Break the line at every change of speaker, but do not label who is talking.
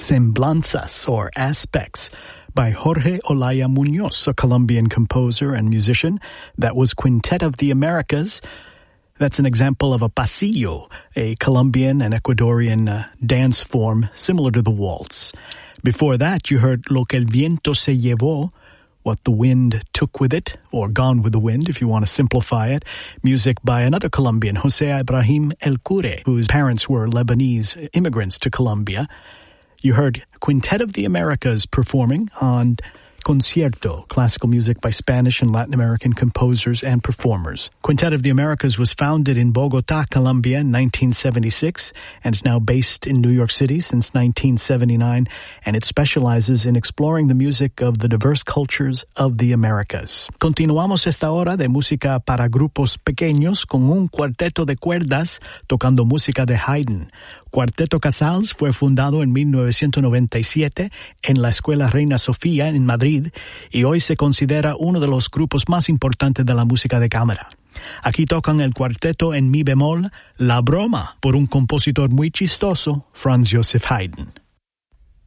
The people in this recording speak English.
Semblanzas, or Aspects, by Jorge Olaya Munoz, a Colombian composer and musician. That was Quintet of the Americas. That's an example of a pasillo, a Colombian and Ecuadorian dance form similar to the waltz. Before that, you heard Lo que el viento se llevó, what the wind took with it, or Gone with the Wind, if you want to simplify it. Music by another Colombian, Jose Ibrahim El Cure, whose parents were Lebanese immigrants to Colombia. You heard Quintet of the Americas performing on Concierto, classical music by Spanish and Latin American composers and performers. Quintet of the Americas was founded in Bogotá, Colombia in 1976 and is now based in New York City since 1979, and it specializes in exploring the music of the diverse cultures of the Americas. Continuamos esta hora de música para grupos pequeños con un cuarteto de cuerdas tocando música de Haydn. Cuarteto Casals fue fundado en 1997 en la Escuela Reina Sofía en Madrid y hoy se considera uno de los grupos más importantes de la música de cámara. Aquí tocan el cuarteto en mi bemol, La Broma, por un compositor muy chistoso, Franz Joseph Haydn.